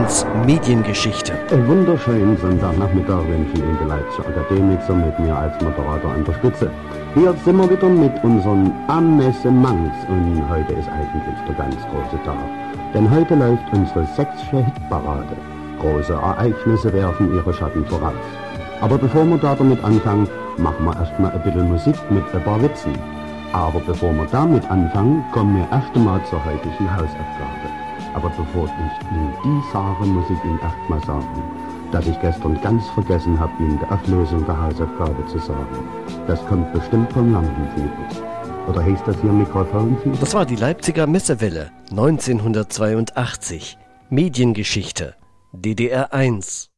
DDR1 Mediengeschichte. Einen wunderschönen Sonntagnachmittag wünschen Ihnen die Leipziger Akademiker mit mir als Moderator an der Spitze. Hier sind wir wieder mit unseren Amüsements und heute ist eigentlich der ganz große Tag. Denn heute läuft unsere 6. Hitparade. Große Ereignisse werfen ihre Schatten voraus. Aber bevor wir da damit anfangen, machen wir erstmal ein bisschen Musik mit ein paar Witzen. Aber bevor wir damit anfangen, kommen wir erst einmal zur heutigen Hausaufgabe. Aber bevor ich Ihnen die sage, muss ich Ihnen erstmal sagen, dass ich gestern ganz vergessen habe, Ihnen die Auflösung der Hausaufgabe zu sagen. Das kommt bestimmt vom Lampenfieber. Oder heißt das hier Mikrofonfieber? Das war die Leipziger Messewelle 1982. Mediengeschichte DDR1.